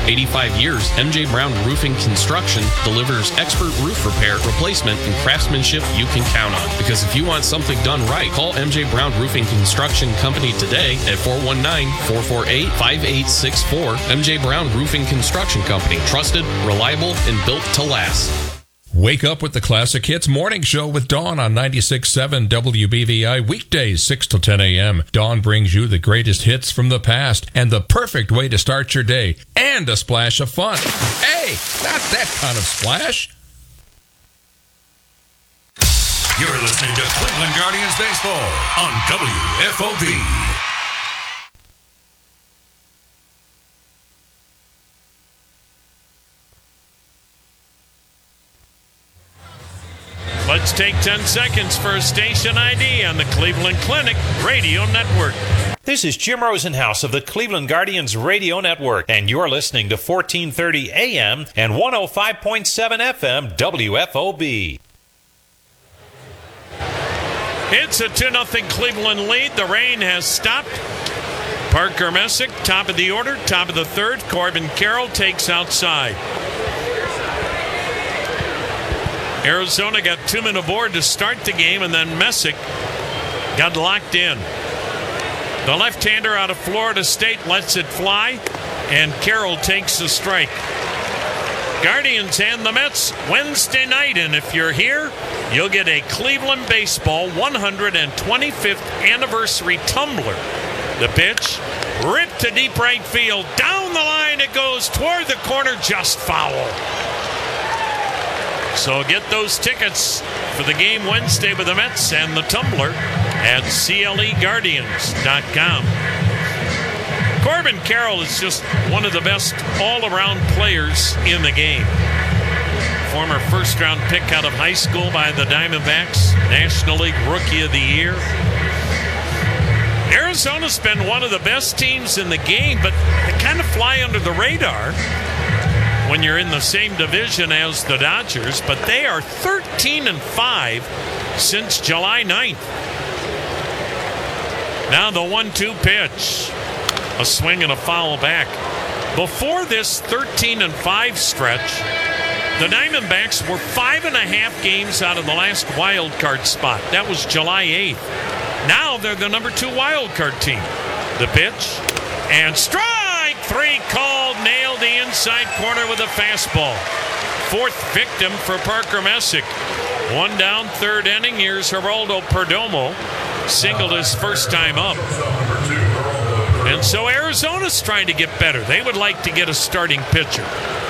85 years, MJ Brown Roofing Construction delivers expert roof repair, replacement, and craftsmanship you can count on. Because if you want something done right, call MJ Brown Roofing Construction Company today at 419-448-5864. MJ Brown Roofing Construction Company. Trusted, reliable, and built to last. Wake up with the Classic Hits Morning Show with Dawn on 96.7 WBVI, weekdays 6 to 10 a.m. Dawn brings you the greatest hits from the past and the perfect way to start your day, and a splash of fun. Hey, not that kind of splash. You're listening to Cleveland Guardians Baseball on WFOV. Let's take 10 seconds for a station ID on the Cleveland Clinic Radio Network. This is Jim Rosenhaus of the Cleveland Guardians Radio Network, and you're listening to 1430 AM and 105.7 FM WFOB. It's a 2-0 Cleveland lead. The rain has stopped. Parker Messick, top of the order, top of the third. Corbin Carroll takes outside. Arizona got 2 men aboard to start the game, and then Messick got locked in. The left-hander out of Florida State lets it fly, and Carroll takes the strike. Guardians and the Mets Wednesday night, and if you're here, you'll get a Cleveland Baseball 125th anniversary tumbler. The pitch, ripped to deep right field. Down the line it goes toward the corner, just foul. So get those tickets for the game Wednesday with the Mets and the tumbler at CLEGuardians.com. Corbin Carroll is just one of the best all-around players in the game. Former first-round pick out of high school by the Diamondbacks, National League Rookie of the Year. Arizona's been one of the best teams in the game, but they kind of fly under the radar when you're in the same division as the Dodgers, but they are 13-5 since July 9th. Now the 1-2 pitch. A swing and a foul back. Before this 13-5 stretch, the Diamondbacks were 5.5 games out of the last wild card spot. That was July 8th. Now they're the number 2 wild card team. The pitch, and strike! 3 called, nailed the inside corner with a fastball. 4th victim for Parker Messick. 1 down, 3rd inning. Here's Geraldo Perdomo. Singled his first time up. And so Arizona's trying to get better. They would like to get a starting pitcher.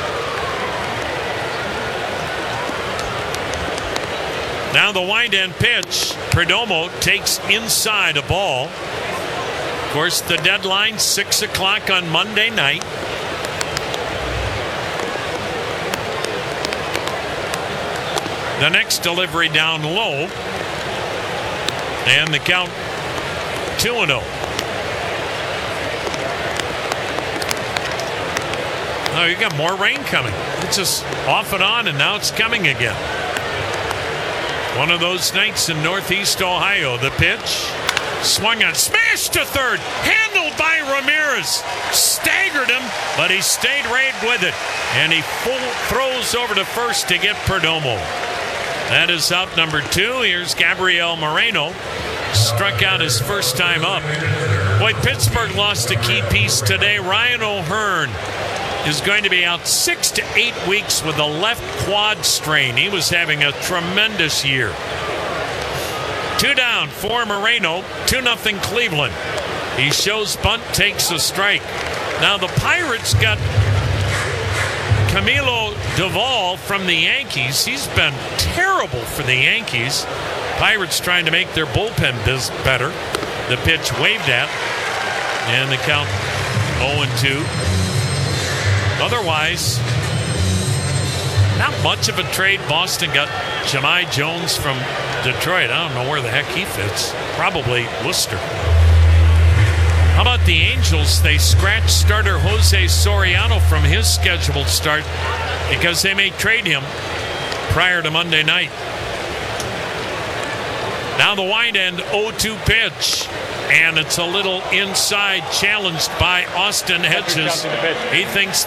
Now the wind-end pitch. Perdomo takes inside a ball. Of course, the deadline, 6 o'clock on Monday night. The next delivery down low. And the count 2-0. Oh, you got more rain coming. It's just off and on, and now it's coming again. One of those nights in Northeast Ohio. The pitch. Swung on, smashed to third, handled by Ramirez, staggered him, but he stayed right with it, and he throws over to first to get Perdomo. That is out number 2. Here's Gabriel Moreno, struck out his first time up. Boy, Pittsburgh lost a key piece today. Ryan O'Hearn is going to be out 6 to 8 weeks with a left quad strain. He was having a tremendous year. 2 down for Moreno, 2-0 Cleveland. He shows bunt, takes a strike. Now the Pirates got Camilo Doval from the Yankees. He's been terrible for the Yankees. Pirates trying to make their bullpen better. The pitch waved at, and the count 0-2. Otherwise, not much of a trade. Boston got Jahmai Jones from Detroit. I don't know where the heck he fits. Probably Worcester. How about the Angels? They scratched starter Jose Soriano from his scheduled start because they may trade him prior to Monday night. Now the wind end 0-2 pitch. And it's a little inside, challenged by Austin Hedges. He thinks